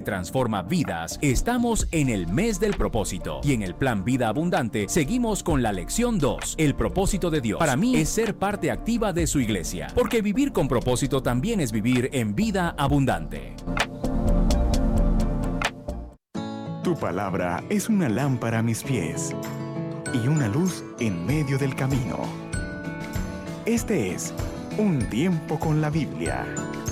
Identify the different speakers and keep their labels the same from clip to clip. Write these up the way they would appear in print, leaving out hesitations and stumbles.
Speaker 1: transforma vidas, estamos en el mes del propósito. Y en el Plan Vida Abundante seguimos con la lección 2, el propósito de Dios. Para mí es ser parte activa de su iglesia, porque vivir con propósito también es vivir en vida abundante.
Speaker 2: Tu palabra es una lámpara a mis pies y una luz en medio del camino. Este es Un Tiempo con la Biblia.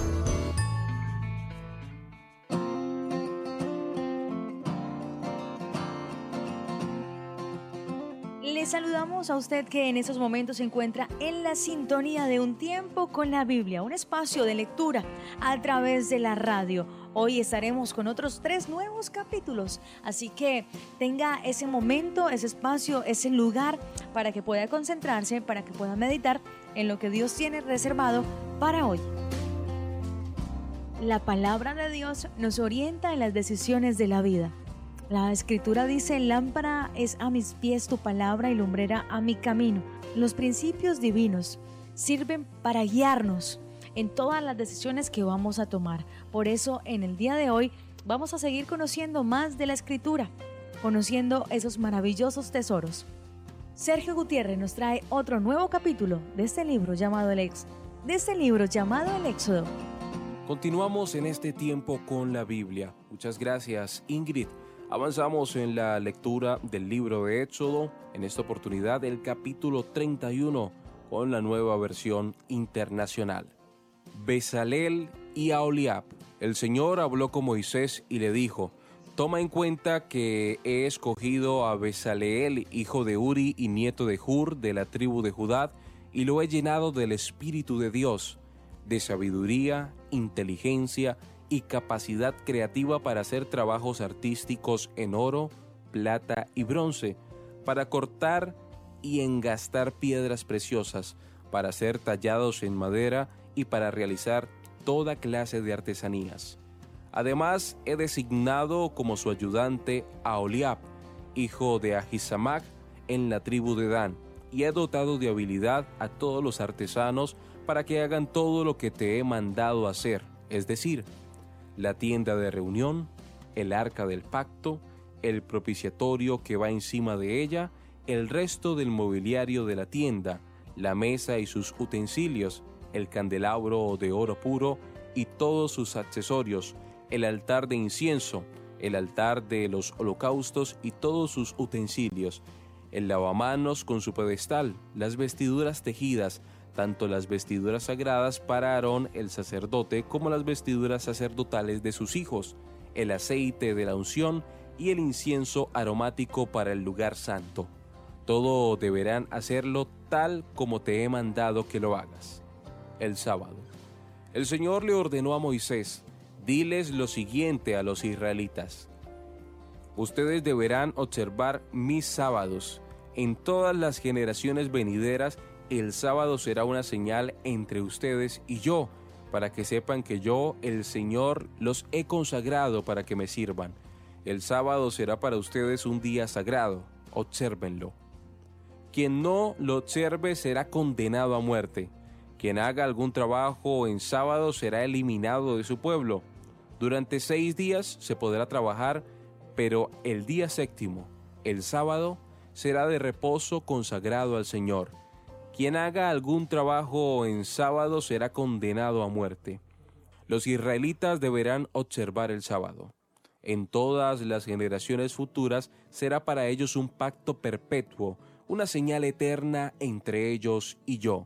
Speaker 3: Le saludamos a usted que en estos momentos se encuentra en la sintonía de Un Tiempo con la Biblia, un espacio de lectura a través de la radio. Hoy estaremos con otros 3 nuevos capítulos, así que tenga ese momento, ese espacio, ese lugar para que pueda concentrarse, para que pueda meditar en lo que Dios tiene reservado para hoy. La palabra de Dios nos orienta en las decisiones de la vida. La Escritura dice: lámpara es a mis pies tu palabra y lumbrera a mi camino. Los principios divinos sirven para guiarnos en todas las decisiones que vamos a tomar. Por eso, en el día de hoy, vamos a seguir conociendo más de la Escritura, conociendo esos maravillosos tesoros. Sergio Gutiérrez nos trae otro nuevo capítulo de este libro llamado El Éxodo.
Speaker 4: Continuamos en este tiempo con la Biblia. Muchas gracias, Ingrid. Avanzamos en la lectura del libro de Éxodo, en esta oportunidad el capítulo 31 con la nueva versión internacional. Bezaleel y Aholiab. El Señor habló con Moisés y le dijo: toma en cuenta que he escogido a Bezaleel, hijo de Uri y nieto de Hur, de la tribu de Judá, y lo he llenado del Espíritu de Dios, de sabiduría, inteligencia y capacidad creativa para hacer trabajos artísticos en oro, plata y bronce, para cortar y engastar piedras preciosas, para ser tallados en madera y para realizar toda clase de artesanías. Además, he designado como su ayudante a Aholiab, hijo de Ahisamac, en la tribu de Dan, y he dotado de habilidad a todos los artesanos para que hagan todo lo que te he mandado hacer, es decir, la tienda de reunión, el arca del pacto, el propiciatorio que va encima de ella, el resto del mobiliario de la tienda, la mesa y sus utensilios, el candelabro de oro puro y todos sus accesorios, el altar de incienso, el altar de los holocaustos y todos sus utensilios, el lavamanos con su pedestal, las vestiduras tejidas, tanto las vestiduras sagradas para Aarón el sacerdote como las vestiduras sacerdotales de sus hijos, el aceite de la unción y el incienso aromático para el lugar santo. Todo deberán hacerlo tal como te he mandado que lo hagas. El sábado. El Señor le ordenó a Moisés: diles lo siguiente a los israelitas: ustedes deberán observar mis sábados. En todas las generaciones venideras, el sábado será una señal entre ustedes y yo, para que sepan que yo, el Señor, los he consagrado para que me sirvan. El sábado será para ustedes un día sagrado, obsérvenlo. Quien no lo observe será condenado a muerte. Quien haga algún trabajo en sábado será eliminado de su pueblo. Durante 6 días se podrá trabajar, pero el día séptimo, el sábado, será de reposo consagrado al Señor. Quien haga algún trabajo en sábado será condenado a muerte. Los israelitas deberán observar el sábado. En todas las generaciones futuras será para ellos un pacto perpetuo, una señal eterna entre ellos y yo.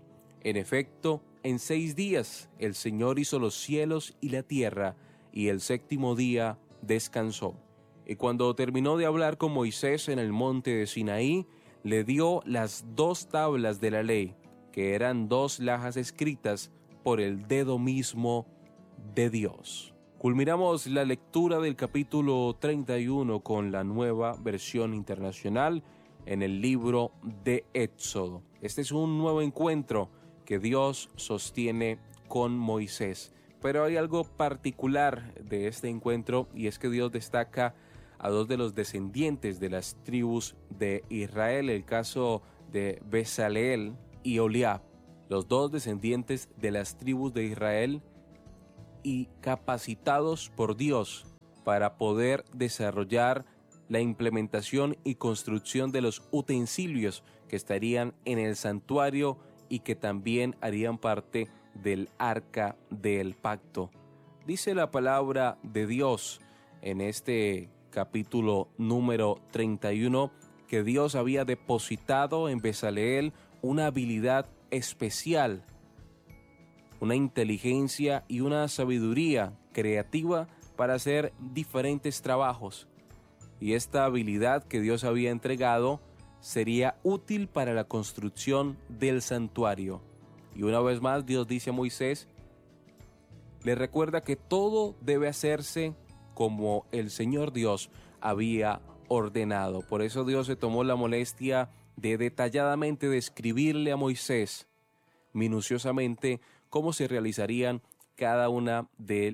Speaker 4: En efecto, en 6 días el Señor hizo los cielos y la tierra, y el séptimo día descansó. Y cuando terminó de hablar con Moisés en el monte de Sinaí, le dio las 2 tablas de la ley, que eran 2 lajas escritas por el dedo mismo de Dios. Culminamos la lectura del capítulo 31 con la nueva versión internacional en el libro de Éxodo. Este es un nuevo encuentro que Dios sostiene con Moisés. Pero hay algo particular de este encuentro, y es que Dios destaca a 2 de los descendientes de las tribus de Israel, el caso de Bezaleel y Aholiab, los 2 descendientes de las tribus de Israel y capacitados por Dios para poder desarrollar la implementación y construcción de los utensilios que estarían en el santuario y que también harían parte del arca del pacto. Dice la palabra de Dios en este capítulo número 31 que Dios había depositado en Bezaleel una habilidad especial, una inteligencia y una sabiduría creativa para hacer diferentes trabajos. Y esta habilidad que Dios había entregado sería útil para la construcción del santuario. Y una vez más Dios dice a Moisés, le recuerda que todo debe hacerse como el Señor Dios había ordenado. Por eso Dios se tomó la molestia de detalladamente describirle a Moisés minuciosamente cómo se realizarían cada uno de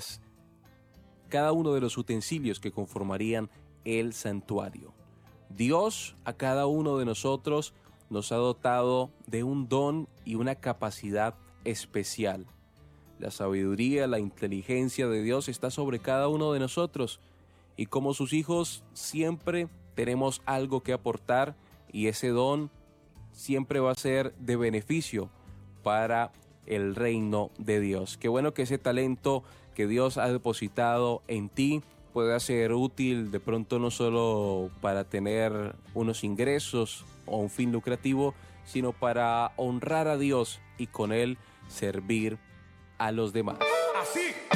Speaker 4: los utensilios que conformarían el santuario. Dios a cada uno de nosotros nos ha dotado de un don y una capacidad especial. La sabiduría, la inteligencia de Dios está sobre cada uno de nosotros y como sus hijos siempre tenemos algo que aportar y ese don siempre va a ser de beneficio para el reino de Dios. Qué bueno que ese talento que Dios ha depositado en ti pueda ser útil de pronto no solo para tener unos ingresos o un fin lucrativo, sino para honrar a Dios y con él servir a los demás.
Speaker 5: Así